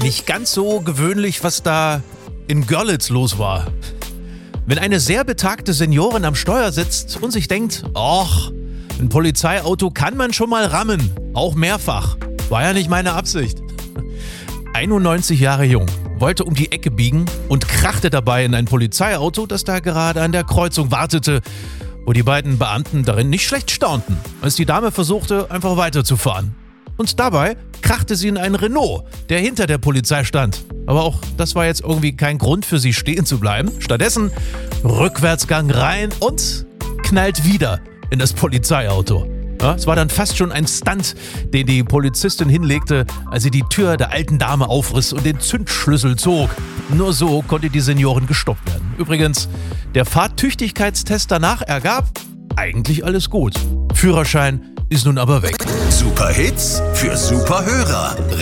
nicht ganz so gewöhnlich, was da in Görlitz los war. Wenn eine sehr betagte Seniorin am Steuer sitzt und sich denkt, ach, ein Polizeiauto kann man schon mal rammen, auch mehrfach. War ja nicht meine Absicht. 91 Jahre jung, wollte um die Ecke biegen und krachte dabei in ein Polizeiauto, das da gerade an der Kreuzung wartete, wo die beiden Beamten darin nicht schlecht staunten, als die Dame versuchte, einfach weiterzufahren. Und dabei krachte sie in einen Renault, der hinter der Polizei stand. Aber auch das war jetzt irgendwie kein Grund für sie stehen zu bleiben. Stattdessen Rückwärtsgang rein und knallt wieder in das Polizeiauto. Ja, es war dann fast schon ein Stunt, den die Polizistin hinlegte, als sie die Tür der alten Dame aufriss und den Zündschlüssel zog. Nur so konnte die Seniorin gestoppt werden. Übrigens, der Fahrtüchtigkeitstest danach ergab, eigentlich alles gut. Führerschein ist nun aber weg. Super Hits für super Hörer.